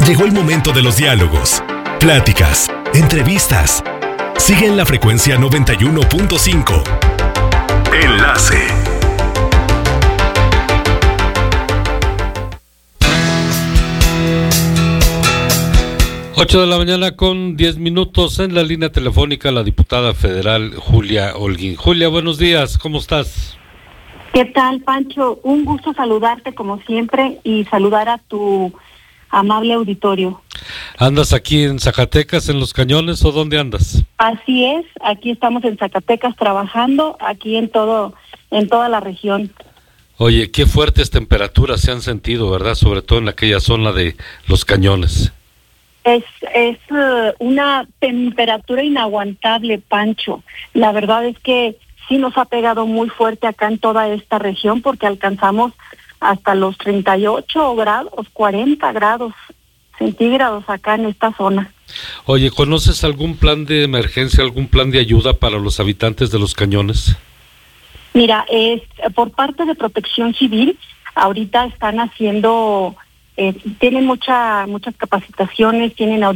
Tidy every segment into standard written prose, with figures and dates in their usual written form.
Llegó el momento de los diálogos, pláticas, entrevistas. Sigue en la frecuencia 91.5. Enlace. Ocho de la mañana con 10 minutos. En la línea telefónica la diputada federal Julia Holguín. Julia, buenos días, ¿cómo estás? ¿Qué tal, Pancho? Un gusto saludarte como siempre y saludar a tu amable auditorio. ¿Andas aquí en Zacatecas, en Los Cañones, o dónde andas? Así es, aquí estamos en Zacatecas trabajando, aquí en toda la región. Oye, qué fuertes temperaturas se han sentido, ¿verdad? Sobre todo en aquella zona de Los Cañones. Es una temperatura inaguantable, Pancho. La verdad es que sí nos ha pegado muy fuerte acá en toda esta región porque alcanzamos hasta los 38 grados, 40 grados centígrados acá en esta zona. Oye, ¿conoces algún plan de emergencia, algún plan de ayuda para los habitantes de Los Cañones? Mira, por parte de Protección Civil, ahorita están haciendo... tienen muchas capacitaciones,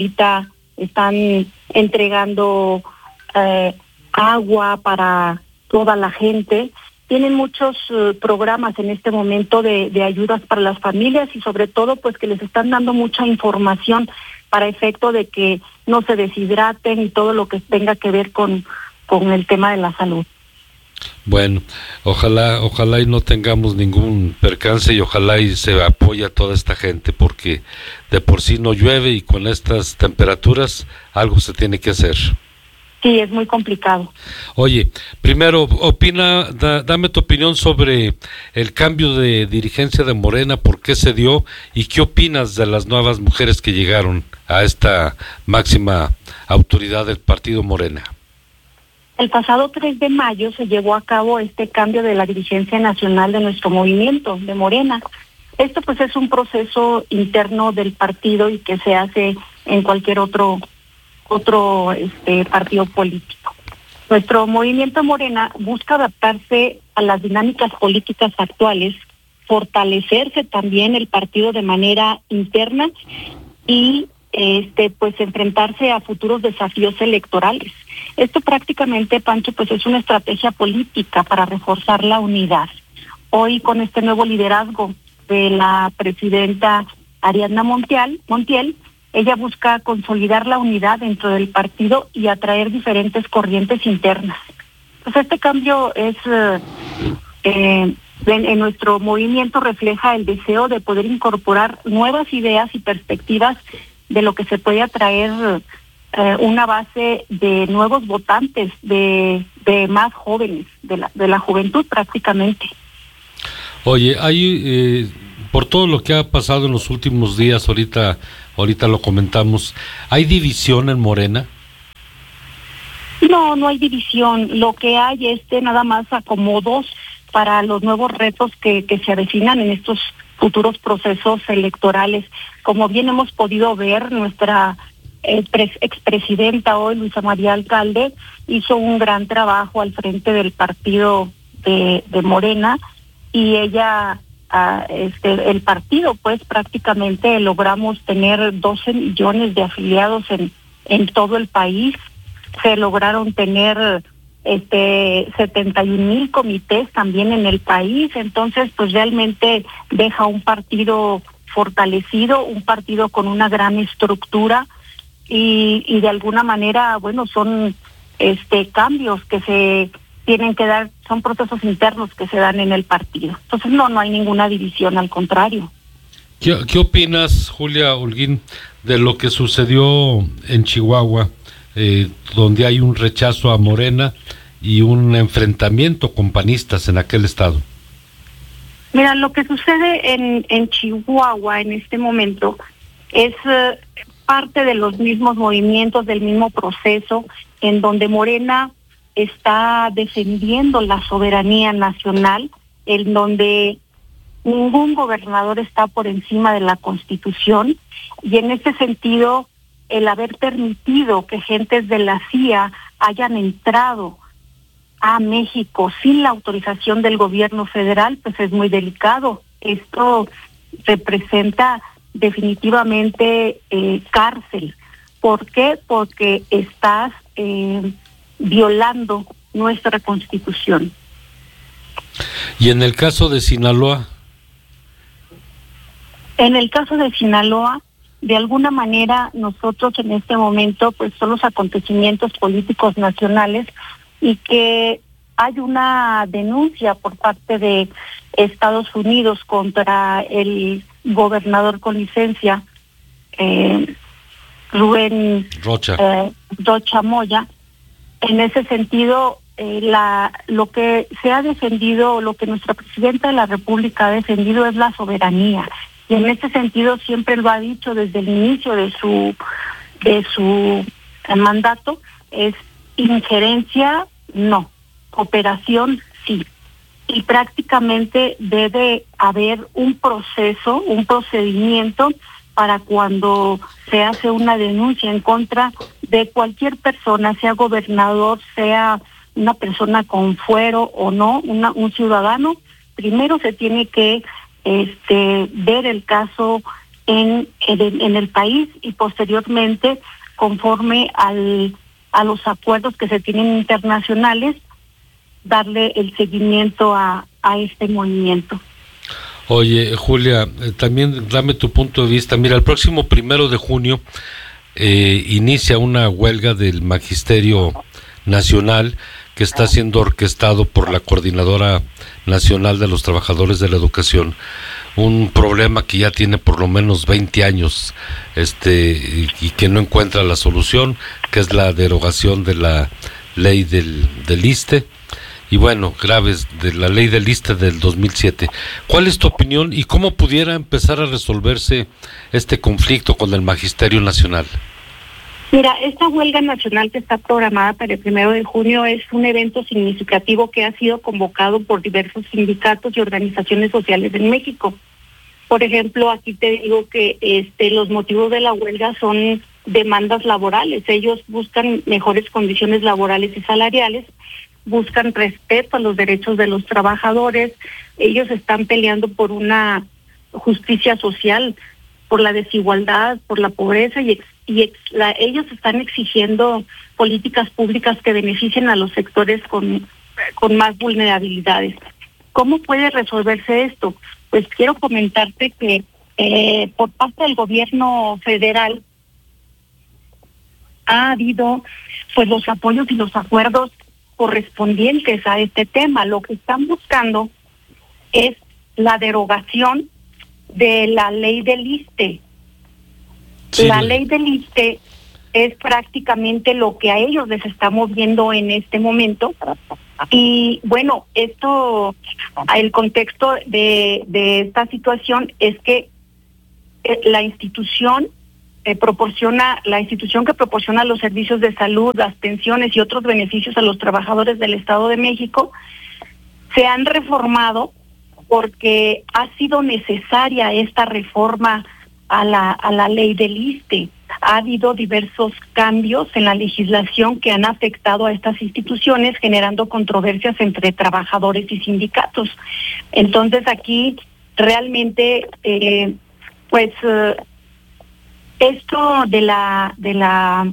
están entregando agua para toda la gente, tienen muchos programas en este momento de ayudas para las familias y sobre todo pues que les están dando mucha información para efecto de que no se deshidraten y todo lo que tenga que ver con el tema de la salud. Bueno, ojalá y no tengamos ningún percance y ojalá y se apoye a toda esta gente porque de por sí no llueve y con estas temperaturas algo se tiene que hacer. Sí, es muy complicado. Oye, primero, dame tu opinión sobre el cambio de dirigencia de Morena, por qué se dio y qué opinas de las nuevas mujeres que llegaron a esta máxima autoridad del partido Morena. El pasado 3 de mayo se llevó a cabo este cambio de la dirigencia nacional de nuestro movimiento, de Morena. Esto pues es un proceso interno del partido y que se hace en cualquier otro partido político. Nuestro movimiento Morena busca adaptarse a las dinámicas políticas actuales, fortalecerse también el partido de manera interna y pues enfrentarse a futuros desafíos electorales. Esto prácticamente, Pancho, pues es una estrategia política para reforzar la unidad. Hoy con este nuevo liderazgo de la presidenta Ariadna Montiel, ella busca consolidar la unidad dentro del partido y atraer diferentes corrientes internas. Pues este cambio es en nuestro movimiento refleja el deseo de poder incorporar nuevas ideas y perspectivas de lo que se puede atraer una base de nuevos votantes, de más jóvenes, de la juventud prácticamente. Oye, hay por todo lo que ha pasado en los últimos días, ahorita lo comentamos, ¿hay división en Morena? No hay división. Lo que hay es nada más acomodos para los nuevos retos que se avecinan en estos futuros procesos electorales. Como bien hemos podido ver, nuestra expresidenta hoy, Luisa María Alcalde, hizo un gran trabajo al frente del partido de Morena y ella... el partido pues prácticamente logramos tener 12 millones de afiliados en todo el país. Se lograron tener 71,000 comités también en el país. Entonces pues realmente deja un partido fortalecido, un partido con una gran estructura y de alguna manera bueno son cambios que se tienen que dar, son procesos internos que se dan en el partido. Entonces no hay ninguna división, al contrario. ¿Qué opinas, Julia Holguín, de lo que sucedió en Chihuahua, donde hay un rechazo a Morena y un enfrentamiento con panistas en aquel estado? Mira, lo que sucede en Chihuahua en este momento es parte de los mismos movimientos, del mismo proceso, en donde Morena está defendiendo la soberanía nacional, en donde ningún gobernador está por encima de la Constitución, y en ese sentido, el haber permitido que gentes de la CIA hayan entrado a México sin la autorización del gobierno federal, pues es muy delicado. Esto representa definitivamente cárcel. ¿Por qué? Porque estás violando nuestra Constitución. ¿Y en el caso de Sinaloa? En el caso de Sinaloa, de alguna manera nosotros en este momento pues son los acontecimientos políticos nacionales y que hay una denuncia por parte de Estados Unidos contra el gobernador con licencia, Rubén Rocha Moya. En ese sentido, lo que se ha defendido, lo que nuestra presidenta de la República ha defendido es la soberanía. Y en ese sentido siempre lo ha dicho desde el inicio de su mandato, es injerencia, no, cooperación, sí. Y prácticamente debe haber un procedimiento para cuando se hace una denuncia en contra de cualquier persona, sea gobernador, sea una persona con fuero o no, un ciudadano. Primero se tiene que ver el caso en el país y posteriormente, conforme a los acuerdos que se tienen internacionales, darle el seguimiento a este movimiento. Oye, Julia, también dame tu punto de vista. Mira, el próximo 1 de junio inicia una huelga del Magisterio Nacional que está siendo orquestado por la Coordinadora Nacional de los Trabajadores de la Educación, un problema que ya tiene por lo menos 20 años y que no encuentra la solución, que es la derogación de la ley del ISSSTE, y bueno, graves, de la ley del ISSSTE del 2007. ¿Cuál es tu opinión y cómo pudiera empezar a resolverse este conflicto con el Magisterio Nacional? Mira, esta huelga nacional que está programada para el 1 de junio es un evento significativo que ha sido convocado por diversos sindicatos y organizaciones sociales en México. Por ejemplo, aquí te digo que los motivos de la huelga son demandas laborales. Ellos buscan mejores condiciones laborales y salariales, buscan respeto a los derechos de los trabajadores. Ellos están peleando por una justicia social, por la desigualdad, por la pobreza ellos están exigiendo políticas públicas que beneficien a los sectores con más vulnerabilidades. ¿Cómo puede resolverse esto? Pues quiero comentarte que por parte del gobierno federal ha habido pues los apoyos y los acuerdos correspondientes a este tema. Lo que están buscando es la derogación de la ley del ISSSTE. Sí. La ley del ISSSTE es prácticamente lo que a ellos les está moviendo en este momento. Y bueno, el contexto de esta situación es que la institución que proporciona los servicios de salud, las pensiones y otros beneficios a los trabajadores del Estado de México se han reformado porque ha sido necesaria esta reforma a la ley del ISSSTE. Ha habido diversos cambios en la legislación que han afectado a estas instituciones, generando controversias entre trabajadores y sindicatos. Entonces aquí realmente esto de la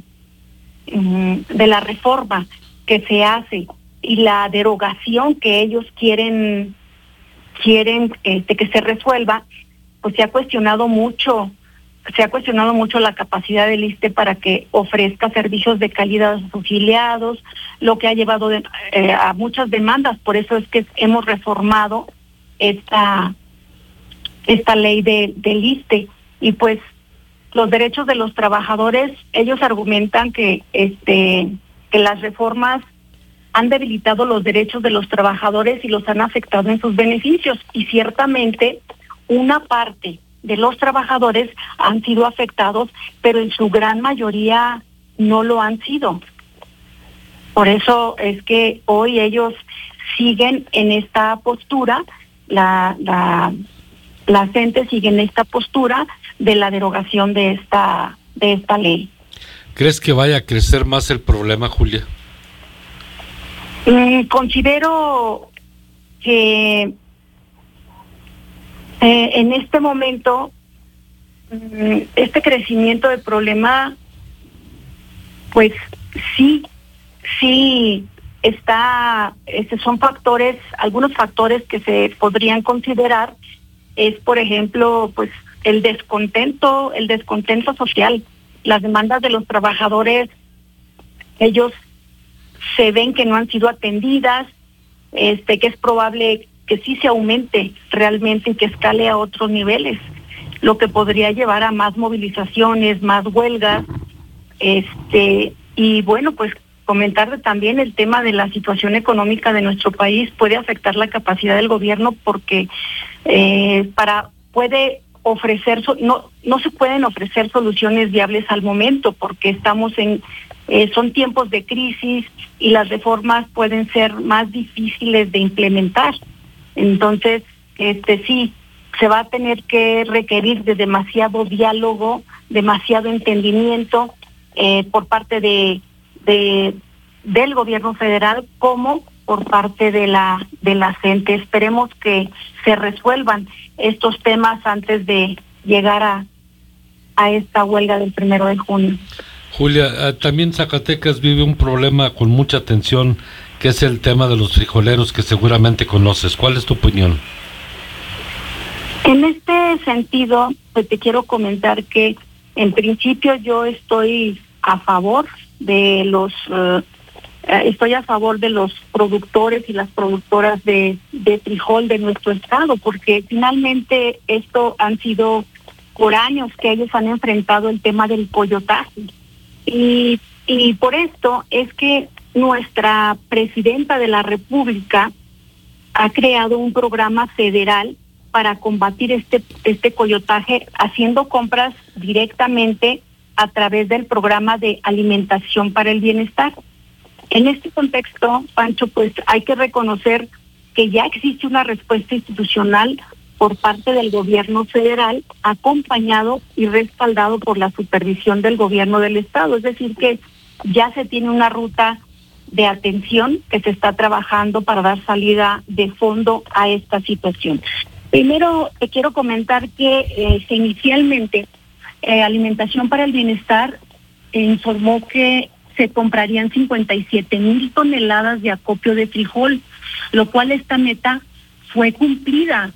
reforma que se hace y la derogación que ellos quieren que se resuelva, pues se ha cuestionado mucho la capacidad del ISSSTE para que ofrezca servicios de calidad a sus afiliados, lo que ha llevado a muchas demandas. Por eso es que hemos reformado esta ley del ISSSTE. Y pues los derechos de los trabajadores, ellos argumentan que las reformas han debilitado los derechos de los trabajadores y los han afectado en sus beneficios. Y ciertamente una parte de los trabajadores han sido afectados, pero en su gran mayoría no lo han sido. Por eso es que hoy ellos siguen en esta postura, la gente sigue en esta postura de la derogación de esta ley. ¿Crees que vaya a crecer más el problema, Julia? Considero que en este momento este crecimiento del problema, pues sí está, son factores, algunos factores que se podrían considerar es, por ejemplo, pues el descontento social, las demandas de los trabajadores, ellos se ven que no han sido atendidas, que es probable que sí se aumente realmente y que escale a otros niveles, lo que podría llevar a más movilizaciones, más huelgas, y bueno, pues comentar también el tema de la situación económica de nuestro país puede afectar la capacidad del gobierno porque puede ofrecer, no se pueden ofrecer soluciones viables al momento porque estamos son tiempos de crisis y las reformas pueden ser más difíciles de implementar. Entonces, sí, se va a tener que requerir de demasiado diálogo, demasiado entendimiento por parte del gobierno federal como por parte de la gente. Esperemos que se resuelvan estos temas antes de llegar a esta huelga del 1 de junio. Julia, también Zacatecas vive un problema con mucha tensión, que es el tema de los frijoleros, que seguramente conoces. ¿Cuál es tu opinión? En este sentido, pues te quiero comentar que en principio yo estoy a favor de los productores y las productoras de frijol de nuestro estado, porque finalmente esto han sido por años que ellos han enfrentado el tema del coyotaje. Y por esto es que nuestra presidenta de la República ha creado un programa federal para combatir este coyotaje, haciendo compras directamente a través del programa de alimentación para el bienestar. En este contexto, Pancho, pues hay que reconocer que ya existe una respuesta institucional por parte del gobierno federal, acompañado y respaldado por la supervisión del gobierno del estado. Es decir, que ya se tiene una ruta de atención que se está trabajando para dar salida de fondo a esta situación. Primero, te quiero comentar que inicialmente Alimentación para el Bienestar informó que se comprarían 57,000 toneladas de acopio de frijol, lo cual esta meta fue cumplida.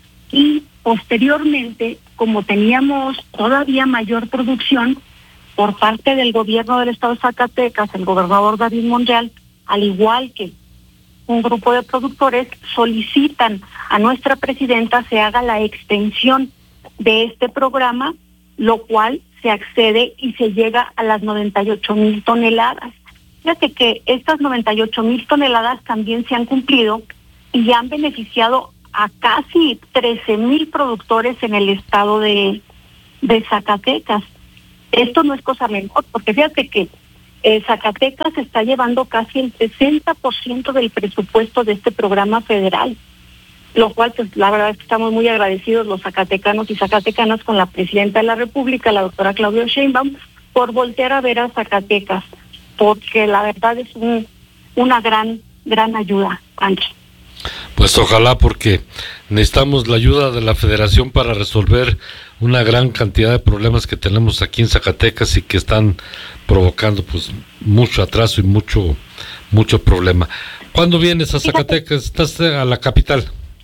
Y posteriormente, como teníamos todavía mayor producción por parte del gobierno del estado de Zacatecas, el gobernador David Monreal, al igual que un grupo de productores, solicitan a nuestra presidenta se haga la extensión de este programa, lo cual se accede y se llega a las 98,000 toneladas. Fíjate que estas 98,000 toneladas también se han cumplido y han beneficiado a casi 13,000 productores en el estado de Zacatecas. Esto no es cosa menor, porque fíjate que Zacatecas está llevando casi el 60% del presupuesto de este programa federal, lo cual, pues, la verdad es que estamos muy agradecidos los zacatecanos y zacatecanas con la presidenta de la República, la doctora Claudia Sheinbaum, por voltear a ver a Zacatecas, porque la verdad es una gran ayuda, Pancho. Pues ojalá, porque necesitamos la ayuda de la Federación para resolver una gran cantidad de problemas que tenemos aquí en Zacatecas y que están provocando pues mucho atraso y mucho problema. ¿Cuándo vienes a Zacatecas? ¿Estás a la capital?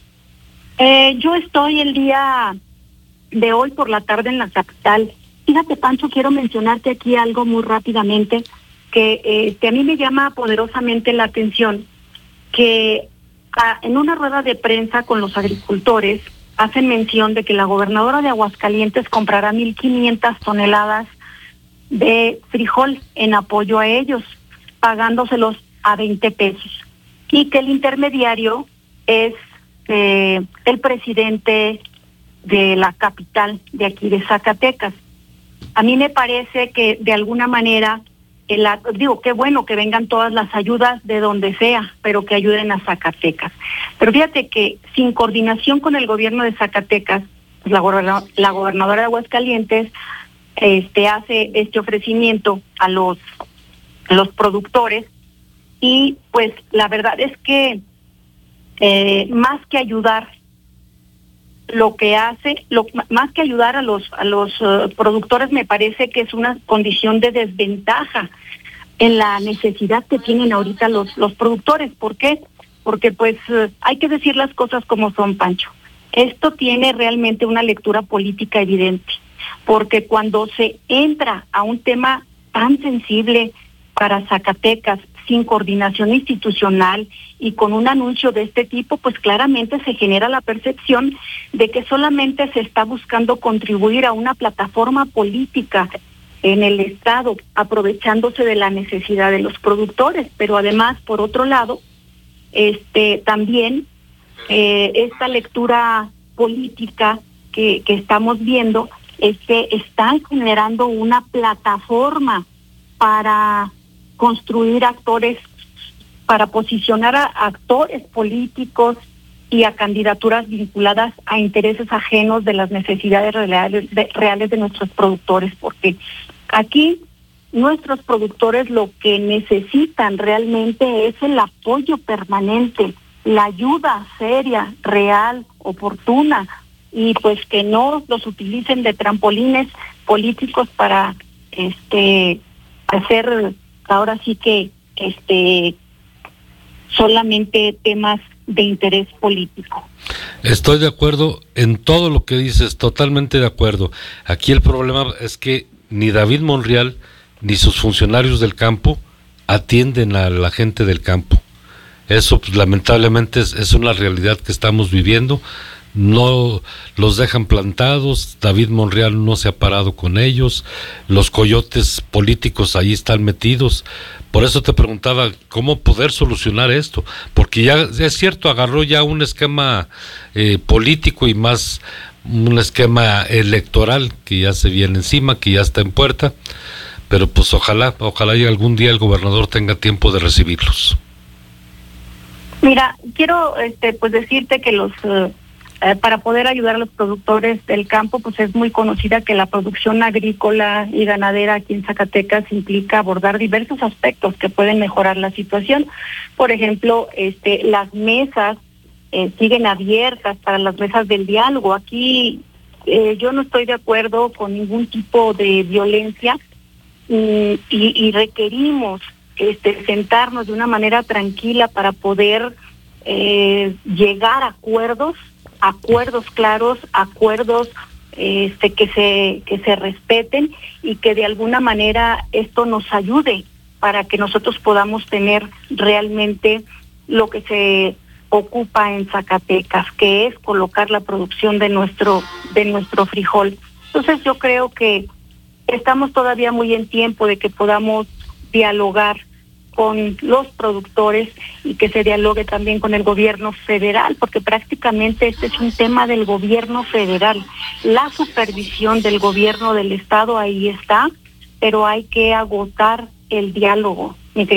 Yo estoy el día de hoy por la tarde en la capital. Fíjate, Pancho, quiero mencionarte aquí algo muy rápidamente que a mí me llama poderosamente la atención, que en una rueda de prensa con los agricultores hacen mención de que la gobernadora de Aguascalientes comprará 1,500 toneladas de frijol en apoyo a ellos, pagándoselos a 20 pesos. Y que el intermediario es el presidente de la capital de aquí de Zacatecas. A mí me parece que de alguna manera, qué bueno que vengan todas las ayudas de donde sea, pero que ayuden a Zacatecas. Pero fíjate que sin coordinación con el gobierno de Zacatecas, pues la gobernadora de Aguascalientes hace este ofrecimiento a los productores y pues la verdad es que más que ayudar lo que hace, más que ayudar a los productores, me parece que es una condición de desventaja en la necesidad que tienen ahorita los productores. ¿Por qué? Porque pues hay que decir las cosas como son, Pancho. Esto tiene realmente una lectura política evidente, porque cuando se entra a un tema tan sensible para Zacatecas, sin coordinación institucional y con un anuncio de este tipo, pues claramente se genera la percepción de que solamente se está buscando contribuir a una plataforma política en el Estado, aprovechándose de la necesidad de los productores, pero además, por otro lado, también esta lectura política que estamos viendo es que están generando una plataforma para construir actores, para posicionar a actores políticos y a candidaturas vinculadas a intereses ajenos de las necesidades reales de nuestros productores, porque aquí nuestros productores lo que necesitan realmente es el apoyo permanente, la ayuda seria, real, oportuna, y pues que no los utilicen de trampolines políticos para hacer ahora sí que solamente temas de interés político. Estoy de acuerdo en todo lo que dices, totalmente de acuerdo. Aquí el problema es que ni David Monreal ni sus funcionarios del campo atienden a la gente del campo. Eso pues, lamentablemente es una realidad que estamos viviendo. No los dejan plantados, David Monreal no se ha parado con ellos, los coyotes políticos ahí están metidos. Por eso te preguntaba cómo poder solucionar esto, porque ya es cierto, agarró ya un esquema político y más un esquema electoral que ya se viene encima, que ya está en puerta, pero pues ojalá y algún día el gobernador tenga tiempo de recibirlos. Mira, quiero pues decirte que para poder ayudar a los productores del campo, pues es muy conocida que la producción agrícola y ganadera aquí en Zacatecas implica abordar diversos aspectos que pueden mejorar la situación. Por ejemplo, las mesas siguen abiertas para las mesas del diálogo. Aquí yo no estoy de acuerdo con ningún tipo de violencia y requerimos sentarnos de una manera tranquila para poder llegar a acuerdos claros, acuerdos que se respeten y que de alguna manera esto nos ayude para que nosotros podamos tener realmente lo que se ocupa en Zacatecas, que es colocar la producción de nuestro frijol. Entonces yo creo que estamos todavía muy en tiempo de que podamos dialogar con los productores y que se dialogue también con el gobierno federal, porque prácticamente este es un tema del gobierno federal. La supervisión del gobierno del estado ahí está, pero hay que agotar el diálogo.